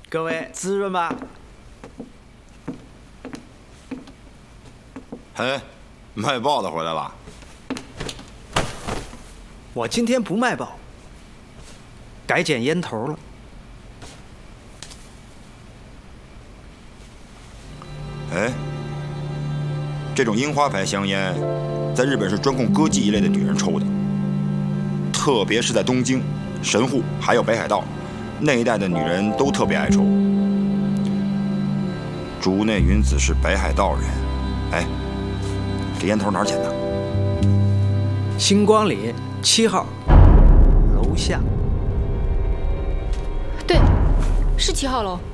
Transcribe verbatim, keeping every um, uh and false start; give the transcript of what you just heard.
各位滋润吧。 嘿，卖报的回来了。 我今天不卖报，改捡烟头了。 哎，这种樱花牌香烟，在日本是专供歌妓一类的女人抽的，特别是在东京、神户还有北海道那一带的女人都特别爱抽。竹内云子是北海道人，哎，这烟头哪儿捡的？ 星光里七号楼下。 对，是七号楼。